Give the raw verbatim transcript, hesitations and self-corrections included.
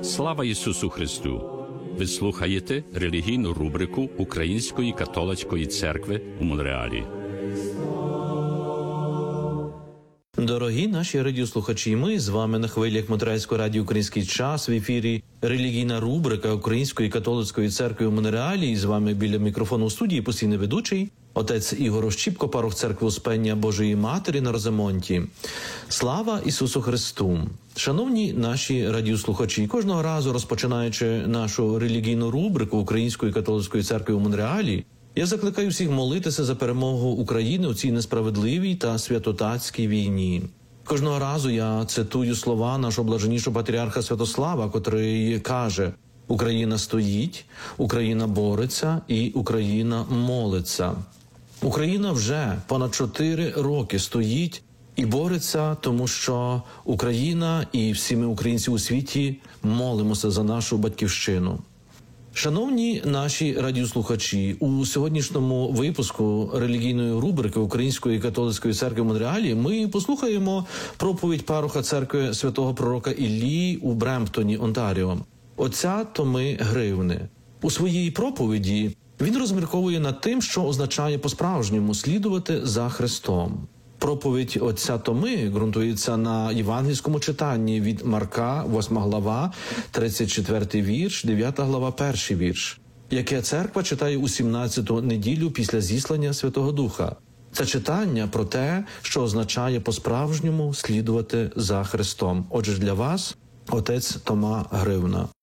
Слава Ісусу Христу! Ви слухаєте релігійну рубрику Української католицької церкви у Монреалі. Дорогі наші радіослухачі, ми з вами на хвилях Монреальського радіо «Український час» в ефірі релігійна рубрика Української католицької церкви у Монреалі. І з вами біля мікрофону у студії постійний ведучий, отець Ігор Ощіпко, парох церкви Успення Божої Матері на Розамонті. Слава Ісусу Христу! Шановні наші радіослухачі, кожного разу розпочинаючи нашу релігійну рубрику Української католицької церкви у Монреалі, я закликаю всіх молитися за перемогу України у цій несправедливій та святотатській війні. Кожного разу я цитую слова нашого блаженнішого патріарха Святослава, котрий каже: «Україна стоїть, Україна бореться і Україна молиться». Україна вже понад чотири роки стоїть і бореться, тому що Україна і всі ми, українці у світі, молимося за нашу батьківщину. Шановні наші радіослухачі, у сьогоднішньому випуску релігійної рубрики Української католицької церкви в Монреалі ми послухаємо проповідь пароха церкви святого пророка Іллії у Бремптоні, Онтаріо, отця Томи Гривни. У своїй проповіді він розмірковує над тим, що означає по-справжньому слідувати за Христом. Проповідь отця Томи ґрунтується на євангельському читанні від Марка, восьма глава, тридцять четвертий вірш, дев'ята глава, перший вірш, яке церква читає у сімнадцяту неділю після зіслання Святого Духа. Це читання про те, що означає по-справжньому слідувати за Христом. Отже, для вас отець Тома Гривна.